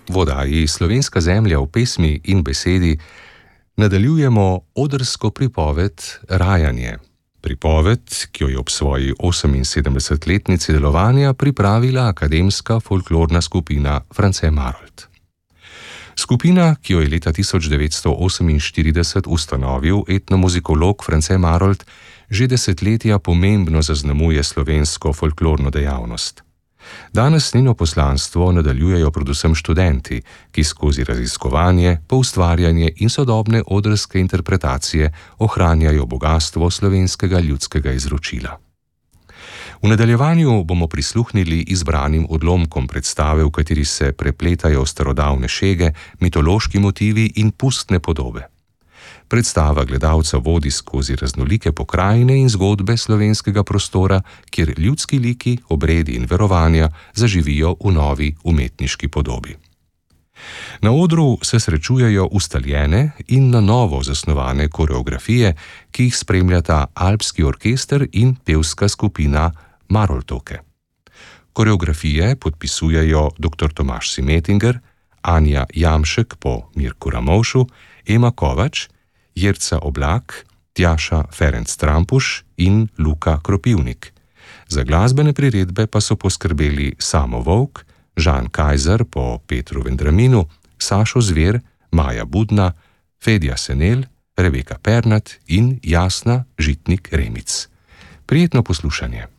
V oddaji Slovenska zemlja v pesmi in besedi nadaljujemo odrsko pripoved Rajanje. Pripoved, ki jo je ob svoji 78-letnici delovanja pripravila akademska folklorna skupina France Marolt. Skupina, ki jo je leta 1948 ustanovil etnomuzikolog France Marolt, že desetletja pomembno zaznamuje slovensko folklorno dejavnost. Danes njeno poslanstvo nadaljujejo predvsem študenti, ki skozi raziskovanje, poustvarjanje in sodobne odrske interpretacije ohranjajo bogastvo slovenskega ljudskega izročila. V nadaljevanju bomo prisluhnili izbranim odlomkom predstave, v kateri se prepletajo starodavne šege, mitološki motivi in pustne podobe. Predstava gledalca vodi skozi raznolike pokrajine in zgodbe slovenskega prostora, kjer ljudski liki, obredi in verovanja zaživijo v novi umetniški podobi. Na odru se srečujejo ustaljene in na novo zasnovane koreografije, ki jih spremljata alpski orkester in pevska skupina Maroltovke. Koreografije podpisujejo dr. Tomaž Simetinger, Anja Jamšek po Mirku Ramovšu, Ema Kovač, Jerca Oblak, Tjaša Ferenc Trampuš in Luka Kropivnik. Za glasbene priredbe pa so poskrbeli Samo Volk, Žan Kajzer po Petru Vendraminu, Sašo Zver, Maja Budna, Fedja Senel, Rebeka Pernat in Jasna Žitnik Remic. Prijetno poslušanje.